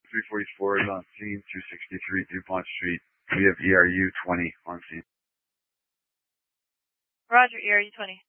344 is on scene, 263 DuPont Street. We have ERU 20 on scene. Roger, ERU 20.